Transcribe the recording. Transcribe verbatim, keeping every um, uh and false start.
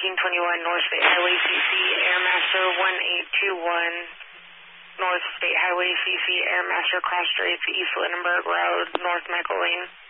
nineteen twenty-one North State Highway C C, Airmaster one eight two one, North State Highway C C, Airmaster Cross Straits, East Lindenberg Road, North Michael Lane.